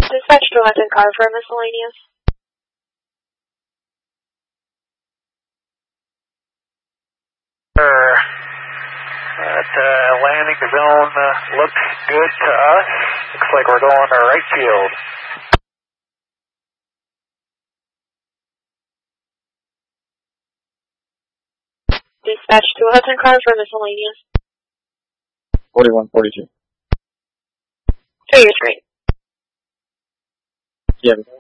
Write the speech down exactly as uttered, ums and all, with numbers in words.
Dispatch to Hudson Car for miscellaneous. Sure. That uh, landing zone uh, looks good to us. Looks like we're going to right field. Dispatch to Hudson Car for miscellaneous. forty-one forty-two. Three years straight. Yeah.